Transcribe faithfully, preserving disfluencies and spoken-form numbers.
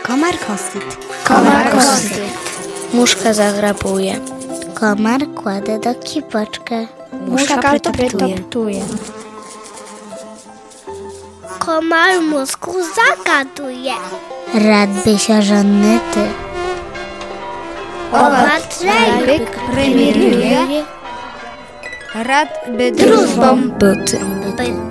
Komar kosyt. Komar kosyt. Muszka zagrabuje. Komar kładę do kipoczkę. Muszka pretoptuje. Komar mózgu zagaduje. Rad by się żonny ty. Owad rajbyk premieruje. Rad by Drużbą byty.